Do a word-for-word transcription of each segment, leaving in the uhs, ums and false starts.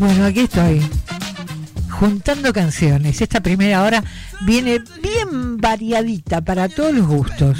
Bueno, aquí estoy, juntando canciones. Esta primera hora viene bien variadita para todos los gustos.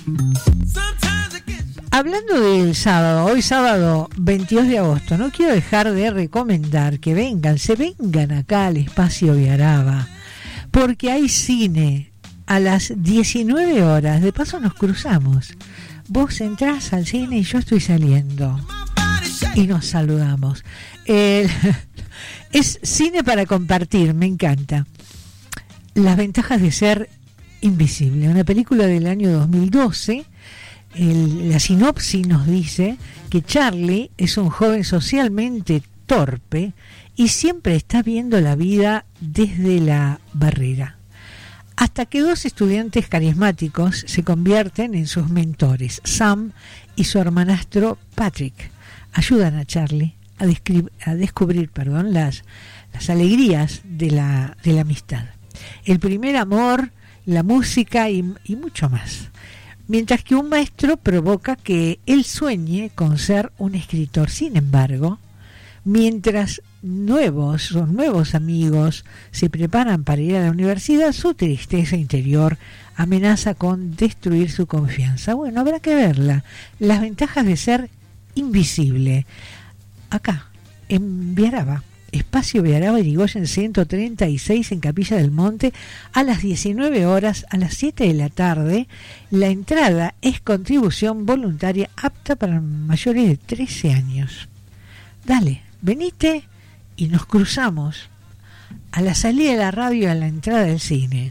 Hablando del sábado, hoy sábado veintidós de agosto, no quiero dejar de recomendar que vengan, se vengan acá al Espacio Viaraba, porque hay cine a las diecinueve horas. De paso nos cruzamos. Vos entrás al cine y yo estoy saliendo. Y nos saludamos. El, es cine para compartir, me encanta. Las ventajas de ser invisible. Una película del año dos mil doce. El, la sinopsis nos dice que Charlie es un joven socialmente torpe y siempre está viendo la vida desde la barrera. Hasta que dos estudiantes carismáticos se convierten en sus mentores, Sam y su hermanastro Patrick. Ayudan a Charlie a, descri- a descubrir perdón, las, las alegrías de la, de la amistad, el primer amor, la música y, y mucho más. Mientras que un maestro provoca que él sueñe con ser un escritor. Sin embargo, mientras nuevos, sus nuevos amigos se preparan para ir a la universidad, su tristeza interior amenaza con destruir su confianza. Bueno, habrá que verla. Las ventajas de ser invisible. Acá, en Viaraba, Espacio Viaraba, Irigoyen ciento treinta y seis, en Capilla del Monte, a las diecinueve horas, a las siete de la tarde. La entrada es contribución voluntaria apta para mayores de trece años. Dale, venite y nos cruzamos a la salida de la radio y a la entrada del cine.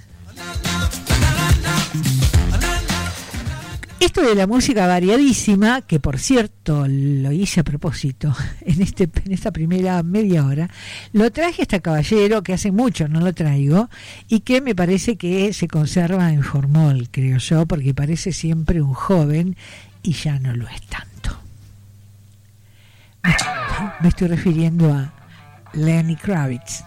Esto de la música variadísima, que por cierto lo hice a propósito en, este, en esta primera media hora, lo traje a este caballero que hace mucho no lo traigo y que me parece que se conserva en formol, creo yo, porque parece siempre un joven y ya no lo es tanto. Me estoy refiriendo a Lenny Kravitz.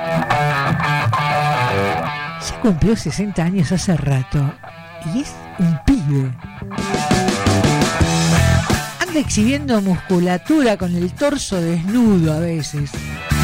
Ya cumplió sesenta años hace rato y es un pibe. Anda exhibiendo musculatura con el torso desnudo a veces.